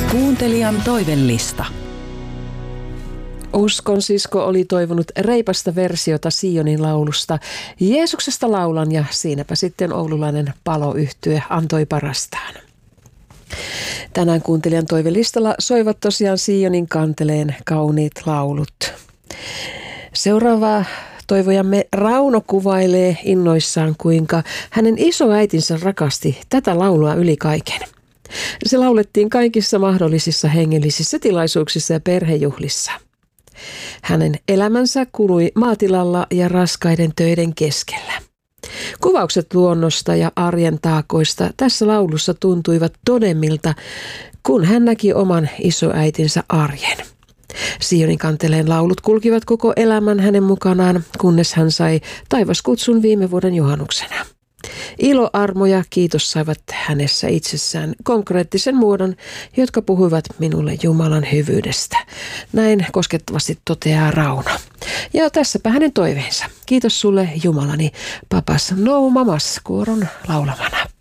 Kuuntelijan toivellista. Uskon sisko oli toivonut reipasta versiota Sionin laulusta Jeesuksesta laulan, ja siinäpä sitten oululainen Palo-yhtye antoi parastaan. Tänään kuuntelijan toivelistalla soivat tosiaan Sionin kanteleen kauniit laulut. Seuraavaa toivojamme Rauno kuvailee innoissaan, kuinka hänen isoäitinsä rakasti tätä laulua yli kaiken. Se laulettiin kaikissa mahdollisissa hengellisissä tilaisuuksissa ja perhejuhlissa. Hänen elämänsä kului maatilalla ja raskaiden töiden keskellä. Kuvaukset luonnosta ja arjen taakoista tässä laulussa tuntuivat todemmilta, kun hän näki oman isoäitinsä arjen. Sionin kanteleen laulut kulkivat koko elämän hänen mukanaan, kunnes hän sai taivaskutsun viime vuoden juhannuksena. Ilo, armo ja kiitos saivat hänessä itsessään konkreettisen muodon, jotka puhuivat minulle Jumalan hyvyydestä. Näin koskettavasti toteaa Rauno. Ja tässäpä hänen toiveensa. Kiitos sulle Jumalani, papas no mamas kuoron laulamana.